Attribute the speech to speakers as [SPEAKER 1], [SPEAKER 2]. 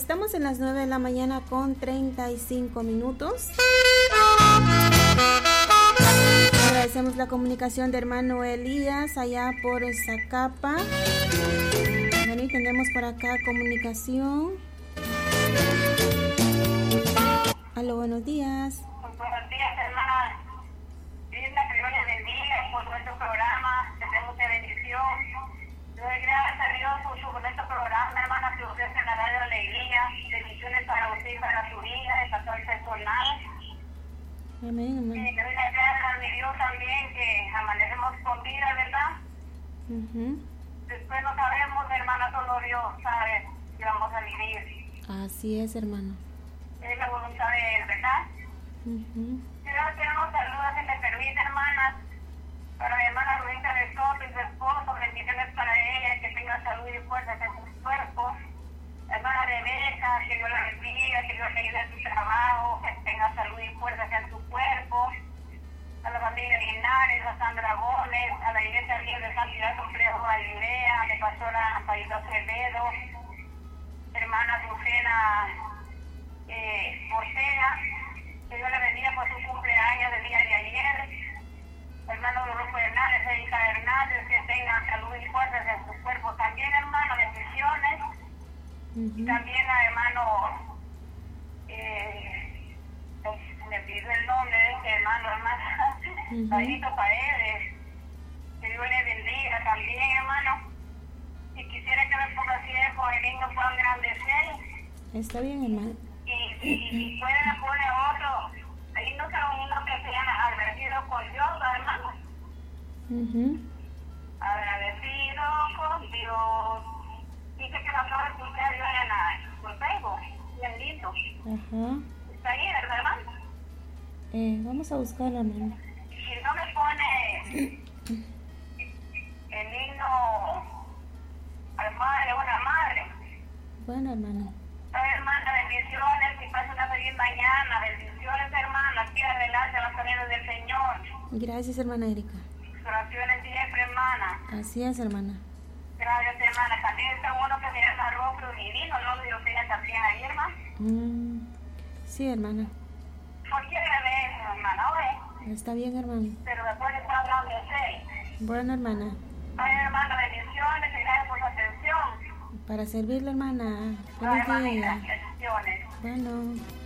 [SPEAKER 1] Estamos en las 9 de la mañana con 35 minutos. Agradecemos la comunicación de hermano Elías allá por Zacapa. Bueno, y tenemos por acá comunicación. Aló, buenos días.
[SPEAKER 2] Buenos días, hermana. Linda, que Dios les bendiga por nuestro programa. Que tenga mucha bendición. Doy gracias a Dios por su bonito programa, hermana, que ofrece la radio Alegría. Bendiciones para usted y para su hija, de pastor personal.
[SPEAKER 1] Amén, amén.
[SPEAKER 2] Y que doy las gracias a mi Dios también, que amanecemos con vida, ¿verdad? Después no sabemos, hermana, solo Dios sabe que vamos a vivir.
[SPEAKER 1] Así es, hermano.
[SPEAKER 2] Es la voluntad de Él, ¿verdad? Quiero hacer unos saludos, si me permite, hermanas, para mi hermana Ruita de Soto y su esposo. Bendiciones para ella, que tenga salud y fuerza en su cuerpo. Hermana Rebeca, que Dios la bendiga, que Dios le ayude en su trabajo, que tenga salud y fuerza en su cuerpo. A la familia Linares, a Sandra Gómez, a la iglesia de Santidad Complejo Galilea, a mi pastora Paito Acevedo, hermana Lucena Ortega, que Dios le bendiga por su cumpleaños del día de ayer. Hermano Rodolfo Hernández, Erika Hernández, que tengan salud y fuerzas en su cuerpo. También, hermano, bendiciones. Y también a hermano, me pidió el nombre de este hermano, Davidito Paredes. Que Dios le bendiga también, hermano. Y quisiera que me ponga tiempo, el niño pueda engrandecer.
[SPEAKER 1] Está bien, hermano.
[SPEAKER 2] Y pueden poner otro. Ahí no será uno que se llama Agradecido con Dios, hermano. Agradecido con Dios. Dice que lo acabo de escuchar yo por Facebook. Bien lindo. Está ahí, ¿verdad, hermano?
[SPEAKER 1] Vamos a buscarlo, hermano.
[SPEAKER 2] Si no me pone el himno al madre, una madre.
[SPEAKER 1] Bueno, hermana.
[SPEAKER 2] Hermana, bendiciones, que pase una feliz mañana. Bendiciones, hermana, aquí adelante a los caminos del Señor.
[SPEAKER 1] Gracias, hermana Erika.
[SPEAKER 2] Oraciones siempre, hermana.
[SPEAKER 1] Así es, hermana.
[SPEAKER 2] Gracias, hermana. También está uno que se llama Rocro Divino, ¿no? Dios tenga también ahí, hermana.
[SPEAKER 1] Sí, hermana.
[SPEAKER 2] ¿Por qué agradezco, hermana? Oye.
[SPEAKER 1] Está bien, hermano.
[SPEAKER 2] Pero después está hablando de seis.
[SPEAKER 1] Bueno, hermana.
[SPEAKER 2] Ay, hermana, bendiciones y gracias por su atención.
[SPEAKER 1] Para servirle, hermana.
[SPEAKER 2] Ay,
[SPEAKER 1] Buenos días.
[SPEAKER 2] hermana, bendiciones.
[SPEAKER 1] Bueno.